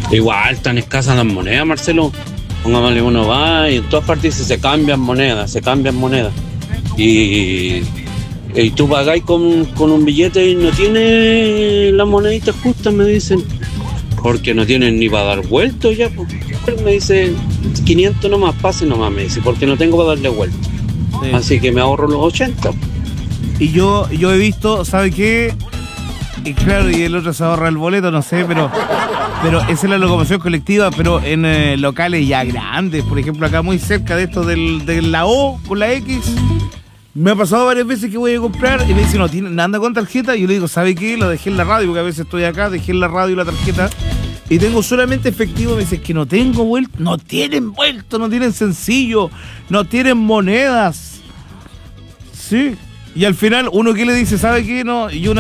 Igual, tan escasas las monedas, Marcelo. Pongámosle, uno va y en todas partes dice se cambian monedas, se cambian monedas. Y tú pagáis con un billete y no tiene las moneditas justas, me dicen. Porque no tienen ni para dar vuelto ya. Pues. Me dice 500 nomás, pase nomás, me dice, porque no tengo para darle vuelto. Sí. Así que me ahorro los 80. Y yo he visto, ¿sabe qué? Y claro, y el otro se ahorra el boleto, no sé, pero esa es la locomoción colectiva, pero en locales ya grandes, por ejemplo, acá muy cerca de esto de la O con la X, me ha pasado varias veces que voy a comprar y me dicen, no anda con tarjeta, y yo le digo, ¿sabe qué? Lo dejé en la radio, porque a veces estoy acá, dejé en la radio la tarjeta, y tengo solamente efectivo, me dicen que no tengo vuelto, no tienen vuelto, no tienen sencillo, no tienen monedas. Sí. Y al final, uno que le dice, ¿sabe qué? No, y una